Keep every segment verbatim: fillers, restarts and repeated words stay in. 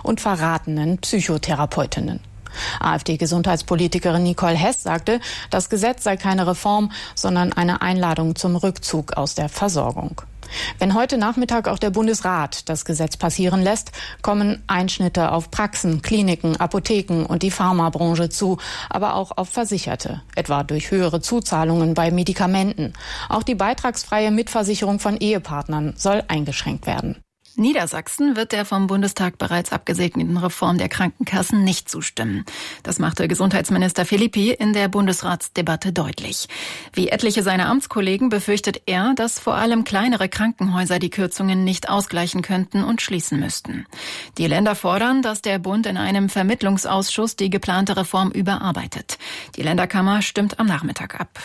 und verratenen Psychotherapeutinnen. AfD-Gesundheitspolitikerin Nicole Hess sagte, das Gesetz sei keine Reform, sondern eine Einladung zum Rückzug aus der Versorgung. Wenn heute Nachmittag auch der Bundesrat das Gesetz passieren lässt, kommen Einschnitte auf Praxen, Kliniken, Apotheken und die Pharmabranche zu, aber auch auf Versicherte, etwa durch höhere Zuzahlungen bei Medikamenten. Auch die beitragsfreie Mitversicherung von Ehepartnern soll eingeschränkt werden. Niedersachsen wird der vom Bundestag bereits abgesegneten Reform der Krankenkassen nicht zustimmen. Das machte Gesundheitsminister Philippi in der Bundesratsdebatte deutlich. Wie etliche seiner Amtskollegen befürchtet er, dass vor allem kleinere Krankenhäuser die Kürzungen nicht ausgleichen könnten und schließen müssten. Die Länder fordern, dass der Bund in einem Vermittlungsausschuss die geplante Reform überarbeitet. Die Länderkammer stimmt am Nachmittag ab.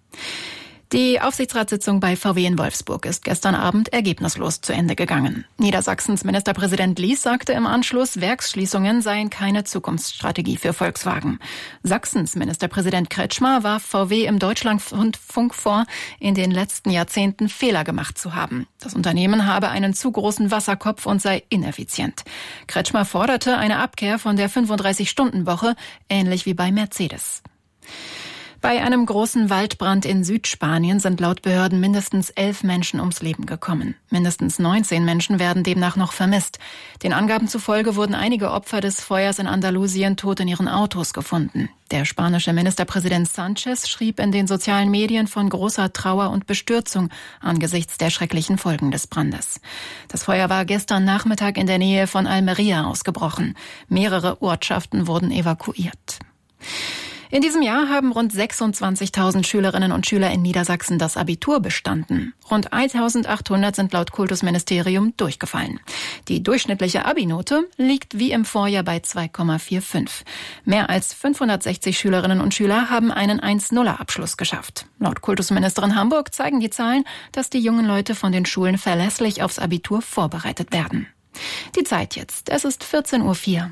Die Aufsichtsratssitzung bei V W in Wolfsburg ist gestern Abend ergebnislos zu Ende gegangen. Niedersachsens Ministerpräsident Lies sagte im Anschluss, Werksschließungen seien keine Zukunftsstrategie für Volkswagen. Sachsens Ministerpräsident Kretschmer warf V W im Deutschlandfunk vor, in den letzten Jahrzehnten Fehler gemacht zu haben. Das Unternehmen habe einen zu großen Wasserkopf und sei ineffizient. Kretschmer forderte eine Abkehr von der fünfunddreißig-Stunden-Woche, ähnlich wie bei Mercedes. Bei einem großen Waldbrand in Südspanien sind laut Behörden mindestens elf Menschen ums Leben gekommen. Mindestens neunzehn Menschen werden demnach noch vermisst. Den Angaben zufolge wurden einige Opfer des Feuers in Andalusien tot in ihren Autos gefunden. Der spanische Ministerpräsident Sánchez schrieb in den sozialen Medien von großer Trauer und Bestürzung angesichts der schrecklichen Folgen des Brandes. Das Feuer war gestern Nachmittag in der Nähe von Almería ausgebrochen. Mehrere Ortschaften wurden evakuiert. In diesem Jahr haben rund sechsundzwanzigtausend Schülerinnen und Schüler in Niedersachsen das Abitur bestanden. Rund eintausendachthundert sind laut Kultusministerium durchgefallen. Die durchschnittliche Abi-Note liegt wie im Vorjahr bei zwei Komma fünfundvierzig. Mehr als fünfhundertsechzig Schülerinnen und Schüler haben einen eins Komma null-Abschluss geschafft. Laut Kultusministerin Hamburg zeigen die Zahlen, dass die jungen Leute von den Schulen verlässlich aufs Abitur vorbereitet werden. Die Zeit jetzt. Es ist vierzehn Uhr vier.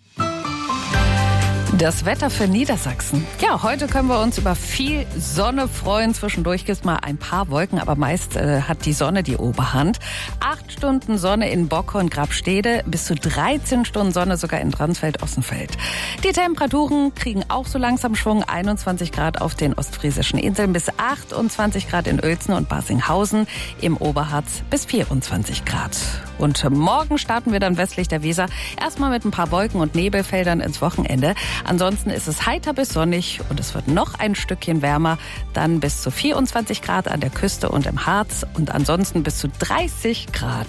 Das Wetter für Niedersachsen. Ja, heute können wir uns über viel Sonne freuen. Zwischendurch gibt es mal ein paar Wolken, aber meist äh, hat die Sonne die Oberhand. Acht Stunden Sonne in Bocke und Grabstede, bis zu dreizehn Stunden Sonne sogar in Dransfeld-Ossenfeld. Die Temperaturen kriegen auch so langsam Schwung. einundzwanzig Grad auf den ostfriesischen Inseln, bis achtundzwanzig Grad in Uelzen und Barsinghausen. Im Oberharz bis vierundzwanzig Grad. Und morgen starten wir dann westlich der Weser erstmal mit ein paar Wolken und Nebelfeldern ins Wochenende. Ansonsten ist es heiter bis sonnig und es wird noch ein Stückchen wärmer, dann bis zu vierundzwanzig Grad an der Küste und im Harz und ansonsten bis zu dreißig Grad.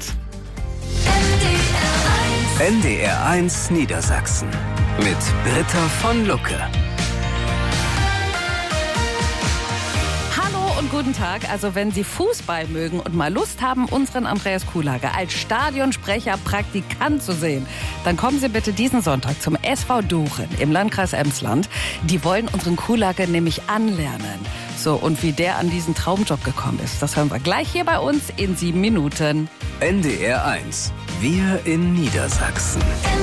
N D R eins Niedersachsen mit Britta von Lucke. Und guten Tag. Also wenn Sie Fußball mögen und mal Lust haben, unseren Andreas Kuhlager als Stadionsprecher Praktikant zu sehen, dann kommen Sie bitte diesen Sonntag zum S V Duchen im Landkreis Emsland. Die wollen unseren Kuhlager nämlich anlernen. So, und wie der an diesen Traumjob gekommen ist, das hören wir gleich hier bei uns in sieben Minuten. N D R eins. Wir in Niedersachsen.